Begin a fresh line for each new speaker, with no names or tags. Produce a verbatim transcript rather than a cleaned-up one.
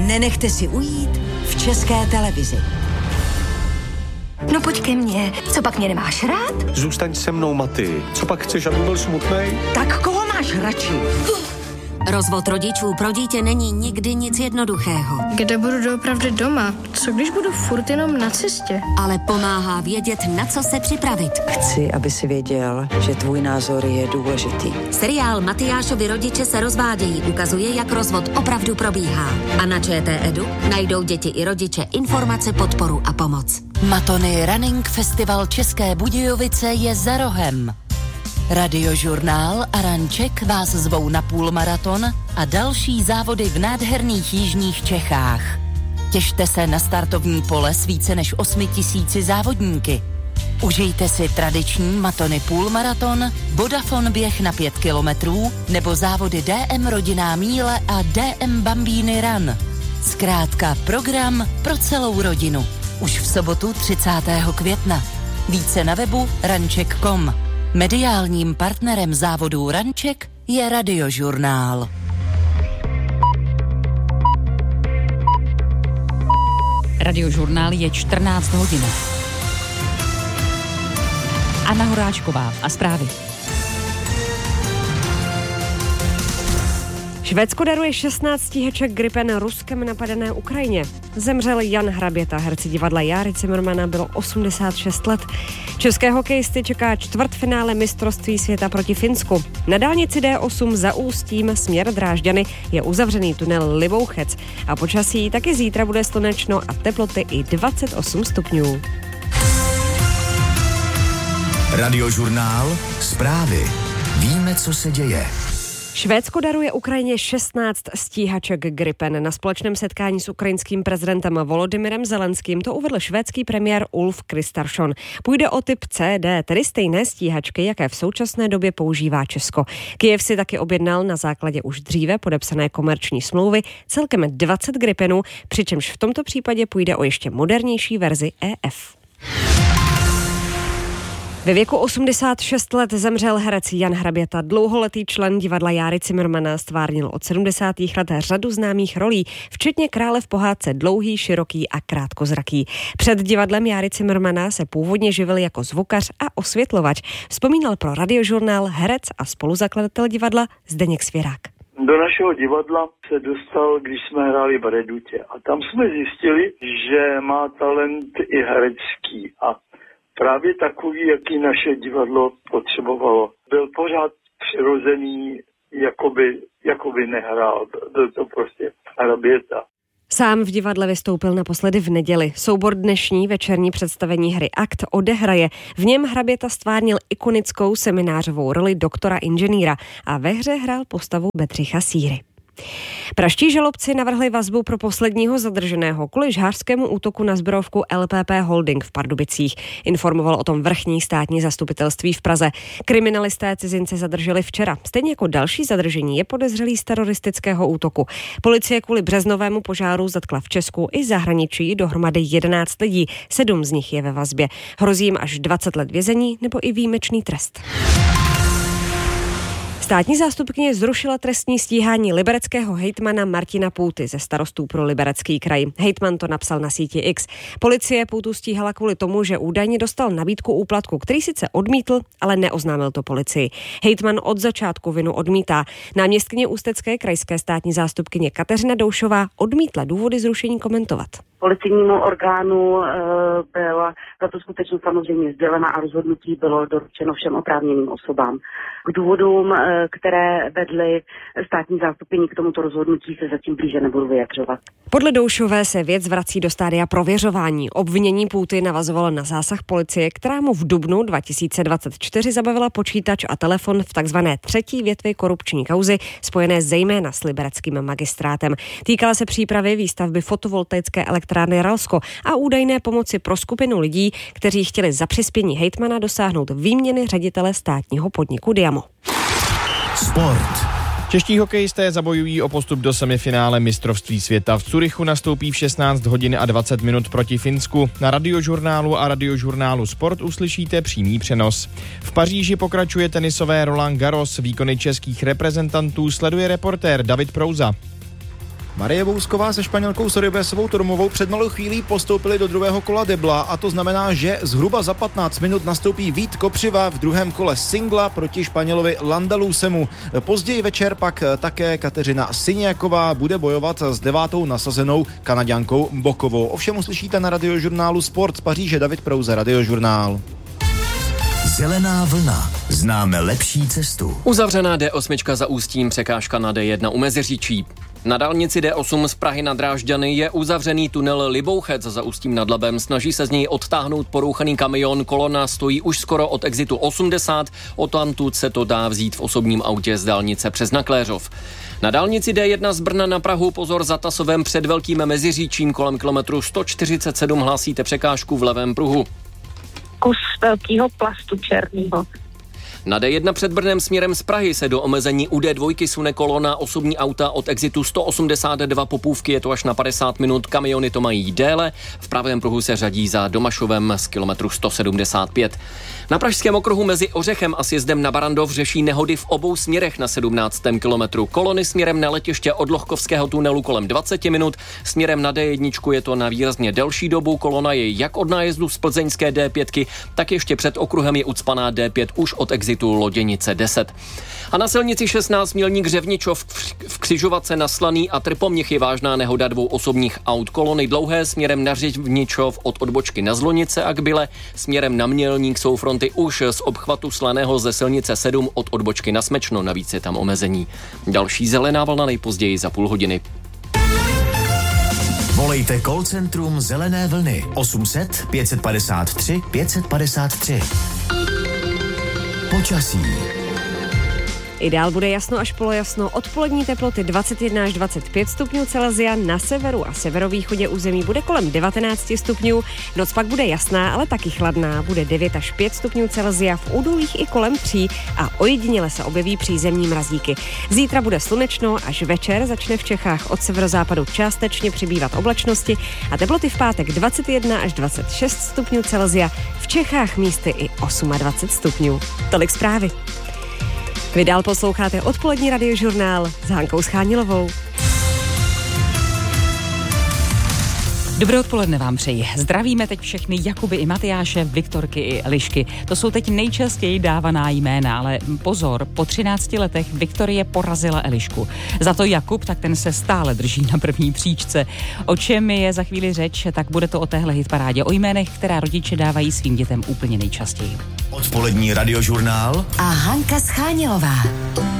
nenechte si ujít v České televizi.
No pojď ke mně, co pak mě nemáš rád?
Zůstaň se mnou, Maty. Co pak chceš, aby byl smutnej?
Tak koho máš radši?
Rozvod rodičů pro dítě není nikdy nic jednoduchého.
Kde budu doopravdy doma? Co když budu furt jenom na cestě?
Ale pomáhá vědět, na co se připravit.
Chci, aby si věděl, že tvůj názor je důležitý.
Seriál Matyášovi rodiče se rozvádějí ukazuje, jak rozvod opravdu probíhá. A na ČT Edu najdou děti i rodiče informace, podporu a pomoc.
Matony Running Festival České Budějovice je za rohem. Radiožurnál a Ranček vás zvou na půlmaraton a další závody v nádherných jižních Čechách. Těšte se na startovní pole s více než osmi tisíci závodníky. Užijte si tradiční Matony půlmaraton, Vodafone běh na pět kilometrů nebo závody D M Rodinná míle a D M Bambíny Run. Zkrátka program pro celou rodinu. Už v sobotu třicátého května. Více na webu ranček tečka com. Mediálním partnerem závodů Ranček je Radiožurnál.
Radiožurnál je čtrnáct hodin. Anna Horáčková a zprávy.
Švédsko daruje šestnáct stíhaček Gripen Ruskem napadené Ukrajině. Zemřel Jan Hraběta, herci divadla Járy Cimrmana, bylo osmdesát šest let. České hokejisty čeká čtvrtfinále mistrovství světa proti Finsku. Na dálnici D osm za Ústím směr Drážďany je uzavřený tunel Libouchec a počasí taky zítra bude slunečno a teploty i dvacet osm stupňů.
Radiožurnál, zprávy. Víme, co se děje.
Švédsko daruje Ukrajině šestnáct stíhaček Gripen. Na společném setkání s ukrajinským prezidentem Volodymyrem Zelenským to uvedl švédský premiér Ulf Kristersson. Půjde o typ C D, tedy stejné stíhačky, jaké v současné době používá Česko. Kyjev si taky objednal na základě už dříve podepsané komerční smlouvy celkem dvacet Gripenů, přičemž v tomto případě půjde o ještě modernější verzi E F. Ve věku osmdesát šest let zemřel herec Jan Hraběta, dlouholetý člen divadla Járy Cimrmana, stvárnil od sedmdesátých let řadu známých rolí, včetně Krále v pohádce Dlouhý, široký a krátkozraký. Před divadlem Járy Cimrmana se původně živil jako zvukař a osvětlovač. Vzpomínal pro Radiožurnál herec a spoluzakladatel divadla Zdeněk Svěrák.
Do našeho divadla se dostal, když jsme hráli v Redutě. A tam jsme zjistili, že má talent i herecký. A právě takový, jaký naše divadlo potřebovalo. Byl pořád přirozený, jakoby, jakoby nehrál. Byl to prostě Hraběta.
Sám v divadle vystoupil naposledy v neděli. Soubor dnešní večerní představení hry Akt odehraje. V něm Hraběta stvárnil ikonickou seminářovou roli doktora inženýra a ve hře hrál postavu Bedřicha Síry. Praští žalobci navrhli vazbu pro posledního zadrženého kvůli žhářskému útoku na zbrojovku L P P Holding v Pardubicích. Informoval o tom vrchní státní zastupitelství v Praze. Kriminalisté cizince zadrželi včera. Stejně jako další zadržení je podezřelý z teroristického útoku. Policie kvůli březnovému požáru zatkla v Česku i zahraničí dohromady jedenáct lidí. Sedm z nich je ve vazbě. Hrozí jim až dvacet let vězení nebo i výjimečný trest. Státní zástupkyně zrušila trestní stíhání libereckého hejtmana Martina Půty ze starostů pro Liberecký kraj. Hejtman to napsal na síti X. Policie Půtu stíhala kvůli tomu, že údajně dostal nabídku úplatku, který sice odmítl, ale neoznámil to policii. Hejtman od začátku vinu odmítá. Náměstkyně ústecké krajské státní zástupkyně Kateřina Doušová odmítla důvody zrušení komentovat.
Policijnímu orgánu e, byla tato skutečnost samozřejmě sdělena a rozhodnutí bylo doručeno všem oprávněným osobám. K důvodům, e, které vedly státní zástupkyni k tomuto rozhodnutí, se zatím blíže nebudu vyjadřovat.
Podle Doušové se věc vrací do stádia prověřování. Obvinění Půty navazovalo na zásah policie, která mu v dubnu dva tisíce dvacet čtyři zabavila počítač a telefon v takzvané třetí větvi korupční kauzy, spojené zejména s libereckým magistrátem. Týkala se přípravy výstavby fotovoltaické elektrárny Ralsko a údajné pomoci pro skupinu lidí, kteří chtěli za přispění hejtmana dosáhnout výměny ředitele státního podniku Diamo.
Sport.
Čeští hokejisté zabojují o postup do semifinále mistrovství světa. V Curychu nastoupí v šestnáct hodin a dvacet minut proti Finsku. Na Radiožurnálu a Radiožurnálu Sport uslyšíte přímý přenos. V Paříži pokračuje tenisové Roland Garros. Výkony českých reprezentantů sleduje reportér David Prouza.
Marie Vousková se Španělkou Sorribesovou Tormovou před malou chvílí postoupili do druhého kola debla a to znamená, že zhruba za patnáct minut nastoupí Vít Kopřiva v druhém kole singla proti Španělovi Landalusemu. Později večer pak také Kateřina Syniaková bude bojovat s devátou nasazenou Kanaďankou Bokovou. Ovšem uslyšíte na Radiožurnálu Sport z Paříže. David Prouze, Radiožurnál.
Zelená vlna. Známe lepší cestu.
Uzavřená D osm za Ústím, překážka na D jedna u Meziříčí. Na dálnici D osm z Prahy na Drážďany je uzavřený tunel Libouchec za Ústím nad Labem. Snaží se z něj odtáhnout porouchaný kamion. Kolona stojí už skoro od exitu osmdesát. Odtamtud se to dá vzít v osobním autě z dálnice přes Nakléřov. Na dálnici D jedna z Brna na Prahu pozor za Tasovem před Velkým Meziříčím kolem kilometru sto čtyřicet sedm hlásíte překážku v levém pruhu.
Kus velkého plastu černýho.
Na D jedna před Brnem směrem z Prahy se do omezení u D dva sune kolona osobní auta od exitu sto osmdesát dva Popůvky, je to až na padesát minut, kamiony to mají déle, v pravém pruhu se řadí za Domašovem z kilometru sto sedmdesát pět. Na pražském okruhu mezi Ořechem a sjezdem na Barandov řeší nehody v obou směrech na sedmnáctém kilometru. Kolony směrem na letiště od Lohkovského tunelu kolem dvacet minut, směrem na D jedna je to na výrazně delší dobu, kolona je jak od nájezdu z plzeňské D pět, tak ještě před okruhem je ucpaná D pět už od exitu Loděnice deset. A na silnici šestnáct Mělník Řevničov v křižovatce na Slaný a Trpoměch je vážná nehoda dvou osobních aut. Kolony dlouhé směrem na Řevničov od odbočky na Zlonice a k Byle, směrem na Mělník jsou fronty už z obchvatu Slaného ze silnice sedm od odbočky na Smečno, navíc je tam omezení. Další zelená vlna nejpozději za půl hodiny.
Volejte call centrum Zelené vlny osm set pět padesát tři pět padesát tři. Počasí.
I dál bude jasno až polojasno, odpolední teploty dvacet jedna až dvacet pět stupňů Celsia, na severu a severovýchodě území bude kolem devatenáct stupňů, noc pak bude jasná, ale taky chladná, bude devět až pět stupňů Celsia, v údolích i kolem tří a ojediněle se objeví přízemní mrazíky. Zítra bude slunečno, až večer začne v Čechách od severozápadu částečně přibývat oblačnosti a teploty v pátek dvacet jedna až dvacet šest stupňů Celsia, v Čechách místy i dvacet osm stupňů. Tolik zprávy. Vy dál posloucháte odpolední Radiožurnál s Hankou Schánilovou.
Dobré odpoledne vám přeji. Zdravíme teď všechny Jakuby i Matyáše, Viktorky i Elišky. To jsou teď nejčastěji dávaná jména, ale pozor, po třinácti letech Viktorie porazila Elišku. Za to Jakub, tak ten se stále drží na první příčce. O čem je za chvíli řeč, tak bude to o téhle hitparádě, o jménech, která rodiče dávají svým dětem úplně nejčastěji.
Odpolední Radiožurnál
a Hanka Schánilová.